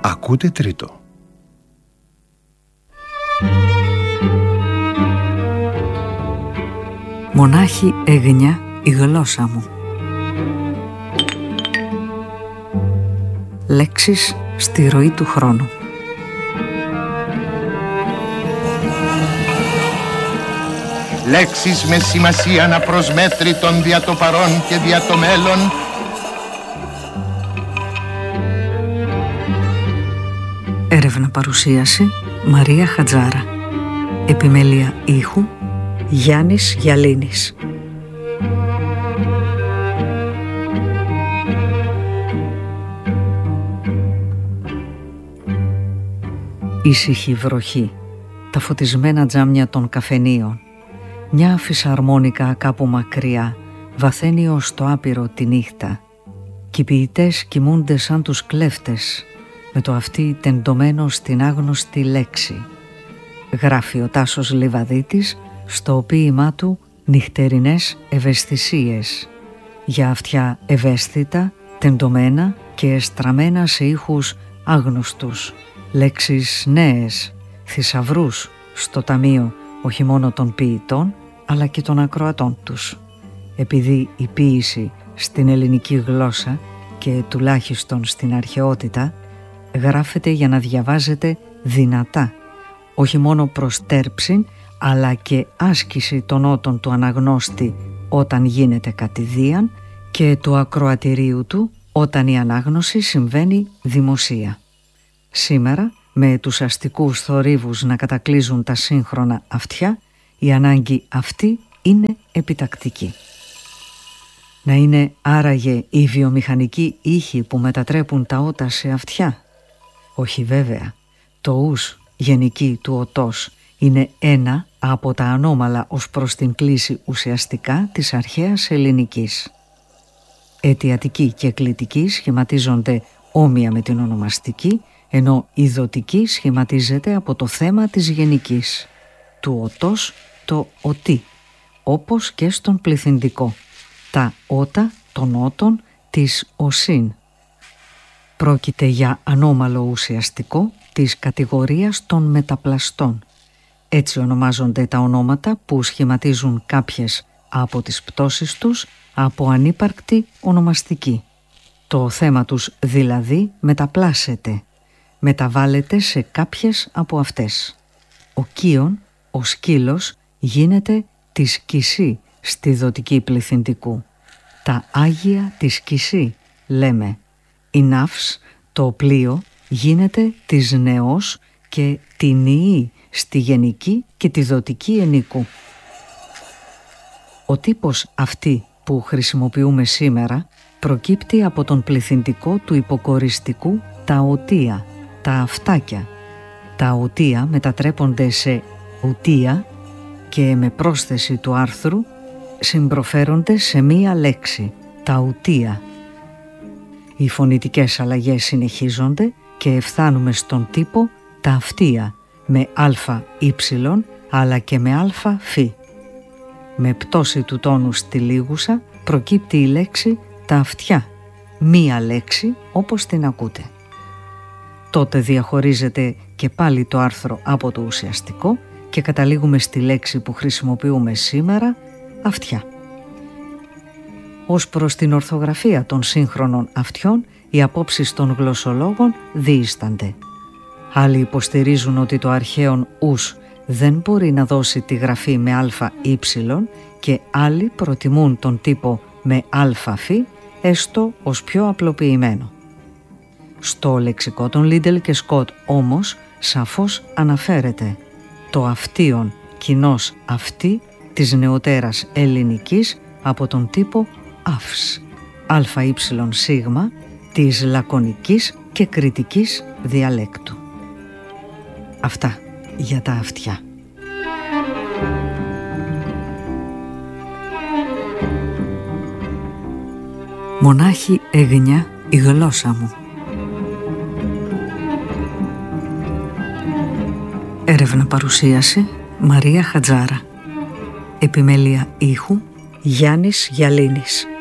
Ακούτε τρίτο. Μονάχη έγνια η γλώσσα μου. Λέξεις στη ροή του χρόνου. Λέξεις με σημασία αναπροσμέτρητον δια το παρόν και δια το μέλλον. Έρευνα παρουσίαση Μαρία Χατζάρα. Επιμέλεια ήχου Γιάννης Γιαλίνης. Ήσυχη βροχή, τα φωτισμένα τζάμια των καφενείων, μια φυσαρμόνικα κάπου μακριά βαθαίνει ως το άπειρο τη νύχτα κι οι ποιητές κοιμούνται σαν τους κλέφτες με το αυτί τεντωμένο στην άγνωστη λέξη. Γράφει ο Τάσος Λιβαδίτης στο ποίημά του «Νυχτερινές ευαισθησίες» για αυτιά ευαίσθητα, τεντωμένα και εστραμμένα σε ήχους άγνωστους, λέξεις νέες, θησαυρούς στο ταμείο όχι μόνο των ποιητών αλλά και των ακροατών τους. Επειδή η ποίηση στην ελληνική γλώσσα και τουλάχιστον στην αρχαιότητα γράφεται για να διαβάζεται δυνατά, όχι μόνο προς τέρψη αλλά και άσκηση των ότων του αναγνώστη όταν γίνεται κατηδίαν και του ακροατηρίου του όταν η ανάγνωση συμβαίνει δημοσία. Σήμερα, με τους αστικούς θορύβους να κατακλείζουν τα σύγχρονα αυτιά, η ανάγκη αυτή είναι επιτακτική. Να είναι άραγε οι βιομηχανικοί ήχοι που μετατρέπουν τα ότα σε αυτιά? Όχι βέβαια. Το ους γενική του οτός είναι ένα από τα ανώμαλα ως προς την κλίση ουσιαστικά της αρχαίας ελληνικής. Αιτιατική και κλητική σχηματίζονται όμοια με την ονομαστική, ενώ η δοτική σχηματίζεται από το θέμα της γενικής, του οτός το οτί, όπως και στον πληθυντικό, τα ότα των ότων της οσύν. Πρόκειται για ανώμαλο ουσιαστικό της κατηγορίας των μεταπλαστών. Έτσι ονομάζονται τα ονόματα που σχηματίζουν κάποιες από τις πτώσεις τους από ανύπαρκτη ονομαστική. Το θέμα τους δηλαδή μεταπλάσσεται, μεταβάλλεται σε κάποιες από αυτές. Ο κύον, ο σκύλος, γίνεται της κισή στη δοτική πληθυντικού. Τα άγια της κισή, λέμε. Η ναύς, το πλοίο, γίνεται της νεός και την ιή στη γενική και τη δοτική ενικού. Ο τύπος αυτή που χρησιμοποιούμε σήμερα προκύπτει από τον πληθυντικό του υποκοριστικού τα οτία, τα αυτάκια. Τα οτία μετατρέπονται σε ουτία και με πρόσθεση του άρθρου συμπροφέρονται σε μία λέξη, τα ουτία. Οι φωνητικές αλλαγές συνεχίζονται και φτάνουμε στον τύπο τα αυτία με α, ι, αλλά και με α, φ. Με πτώση του τόνου στη λίγουσα προκύπτει η λέξη τα αυτιά, μία λέξη όπως την ακούτε. Τότε διαχωρίζεται και πάλι το άρθρο από το ουσιαστικό και καταλήγουμε στη λέξη που χρησιμοποιούμε σήμερα, αυτιά. Ως προς την ορθογραφία των σύγχρονων αυτιών, οι απόψεις των γλωσσολόγων διείστανται. Άλλοι υποστηρίζουν ότι το αρχαίον ους δεν μπορεί να δώσει τη γραφή με α, ι και άλλοι προτιμούν τον τύπο με α, φ, έστω ως πιο απλοποιημένο. Στο λεξικό των Λίντελ και Σκοτ όμως σαφώς αναφέρεται το αυτίον κοινός αυτή της νεωτέρας ελληνικής από τον τύπο αύς, ΑΙ σίγμα της λακωνικής και κριτικής διαλέκτου. Αυτά για τα αυτιά. Μονάχη έγνια η γλώσσα μου. Έρευνα παρουσίαση Μαρία Χατζάρα. Επιμέλεια ήχου Γιάννης Γιαλίνης.